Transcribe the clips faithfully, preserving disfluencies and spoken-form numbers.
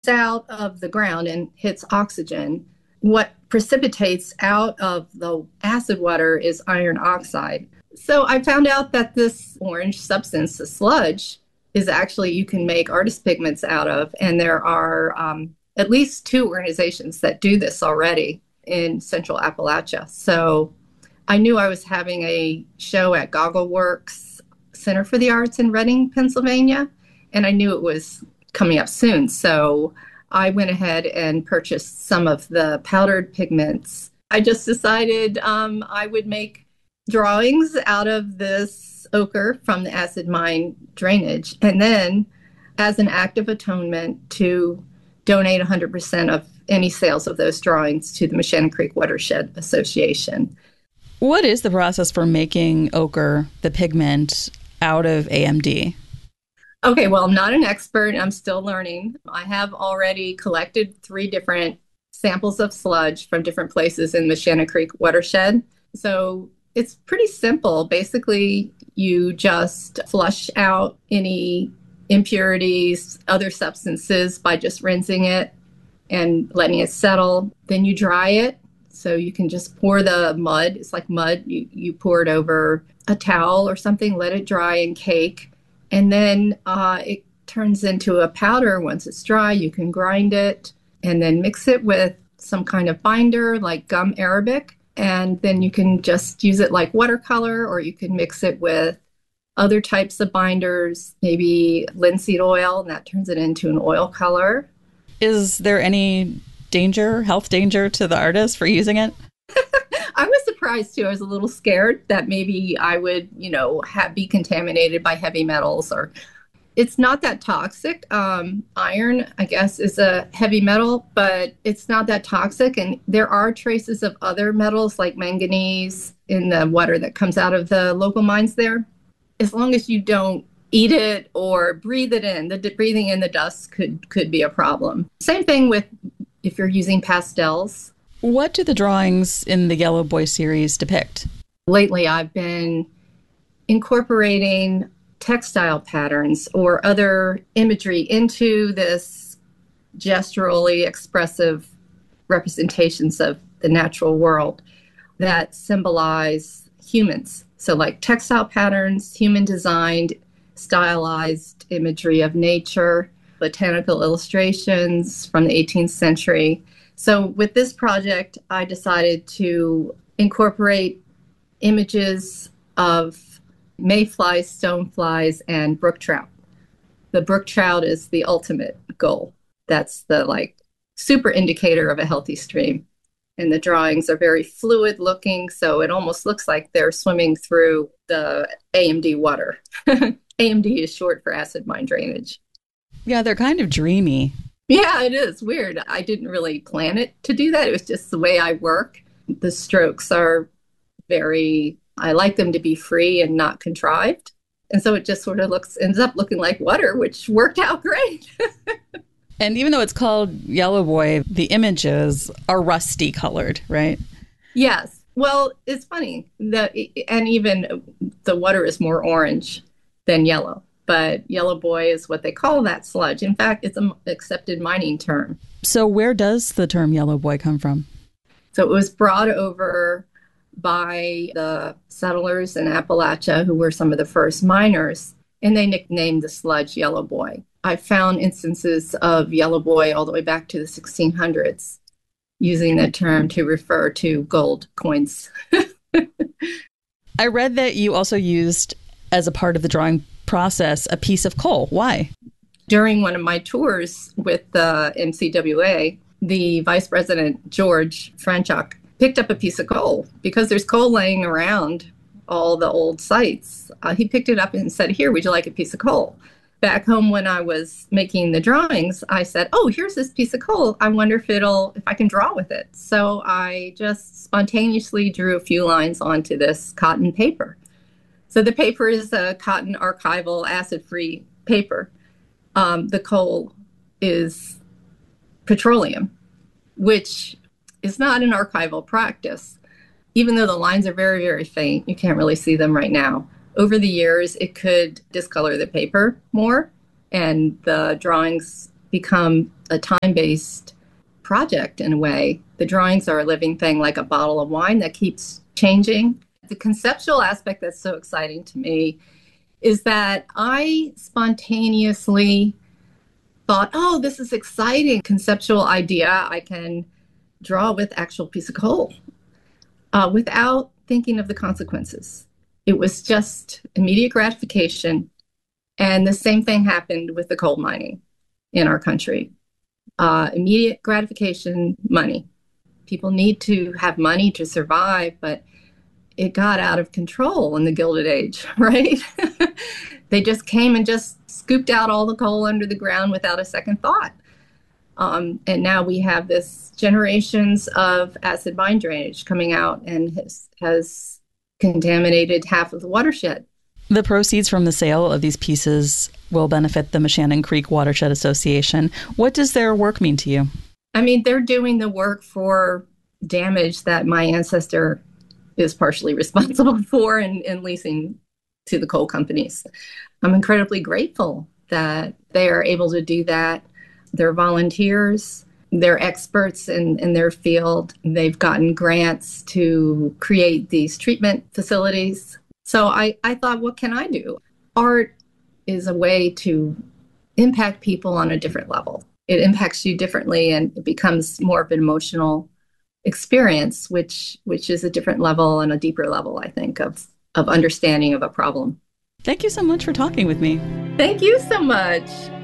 out of the ground and hits oxygen, what precipitates out of the acid water is iron oxide. So I found out that this orange substance, the sludge, is actually you can make artist pigments out of. And there are um, at least two organizations that do this already in Central Appalachia. So I knew I was having a show at Goggleworks Center for the Arts in Reading, Pennsylvania, and I knew it was coming up soon. So I went ahead and purchased some of the powdered pigments. I just decided um, I would make drawings out of this ochre from the acid mine drainage, and then as an act of atonement to donate one hundred percent of any sales of those drawings to the Meshana Creek Watershed Association. What is the process for making ochre, the pigment, out of A M D? Okay, well, I'm not an expert. I'm still learning. I have already collected three different samples of sludge from different places in the Meshana Creek watershed. So it's pretty simple. Basically, you just flush out any impurities, other substances by just rinsing it and letting it settle. Then you dry it. So you can just pour the mud. It's like mud. You, you pour it over a towel or something, let it dry and cake. And then uh, it turns into a powder. Once it's dry, you can grind it and then mix it with some kind of binder like gum arabic. And then you can just use it like watercolor, or you can mix it with other types of binders, maybe linseed oil, and that turns it into an oil color. Is there any danger, health danger to the artist for using it? I was surprised too. I was a little scared that maybe I would, you know, ha- be contaminated by heavy metals. Or it's not that toxic. Um, iron, I guess, is a heavy metal, but it's not that toxic. And there are traces of other metals like manganese in the water that comes out of the local mines there. As long as you don't eat it or breathe it in, the d- breathing in the dust could could be a problem. Same thing with if you're using pastels. What do the drawings in the Yellow Boy series depict? Lately, I've been incorporating textile patterns or other imagery into this gesturally expressive representations of the natural world that symbolize humans. So like textile patterns, human designed, stylized imagery of nature, botanical illustrations from the eighteenth century. So with this project, I decided to incorporate images of mayflies, stoneflies, and brook trout. The brook trout is the ultimate goal. That's the like super indicator of a healthy stream. And the drawings are very fluid looking, so it almost looks like they're swimming through the A M D water. A M D is short for acid mine drainage. Yeah, they're kind of dreamy. Yeah, it is weird. I didn't really plan it to do that. It was just the way I work. The strokes are very, I like them to be free and not contrived. And so it just sort of looks, ends up looking like water, which worked out great. And even though it's called Yellow Boy, the images are rusty colored, right? Yes. Well, it's funny that, and even the water is more orange than yellow. But Yellow Boy is what they call that sludge. In fact, it's an accepted mining term. So where does the term Yellow Boy come from? So it was brought over by the settlers in Appalachia, who were some of the first miners, and they nicknamed the sludge Yellow Boy. I found instances of Yellow Boy all the way back to the sixteen hundreds, using the term to refer to gold coins. I read that you also used, as a part of the drawing process, a piece of coal. Why? During one of my tours with the M C W A, the vice president, George Franchuk, picked up a piece of coal because there's coal laying around all the old sites. Uh, he picked it up and said, "Here, would you like a piece of coal?" Back home when I was making the drawings, I said, "Oh, here's this piece of coal. I wonder if it'll, if I can draw with it." So I just spontaneously drew a few lines onto this cotton paper. So the paper is a cotton archival acid-free paper. Um, the coal is petroleum, which is not an archival practice. Even though the lines are very, very faint, you can't really see them right now. Over the years, it could discolor the paper more, and the drawings become a time-based project in a way. The drawings are a living thing, like a bottle of wine that keeps changing. The conceptual aspect that's so exciting to me is that I spontaneously thought, oh, this is exciting conceptual idea. I can draw with actual piece of coal uh, without thinking of the consequences. It was just immediate gratification. And the same thing happened with the coal mining in our country. Uh, immediate gratification, money. People need to have money to survive, but it got out of control in the Gilded Age, right? They just came and just scooped out all the coal under the ground without a second thought. Um, and now we have this generations of acid mine drainage coming out and has, has contaminated half of the watershed. The proceeds from the sale of these pieces will benefit the Moshannon Creek Watershed Association. What does their work mean to you? I mean, they're doing the work for damage that my ancestor is partially responsible for and, and leasing to the coal companies. I'm incredibly grateful that they are able to do that. They're volunteers. They're experts in, in their field. They've gotten grants to create these treatment facilities. So I, I thought, what can I do? Art is a way to impact people on a different level. It impacts you differently and it becomes more of an emotional experience, which which is a different level and a deeper level, I think, of, of understanding of a problem. Thank you so much for talking with me. Thank you so much.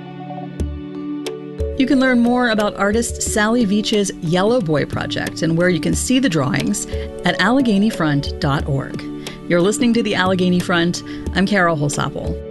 You can learn more about artist Sally Veach's Yellow Boy project and where you can see the drawings at allegheny front dot org. You're listening to The Allegheny Front. I'm Carol Holsapple.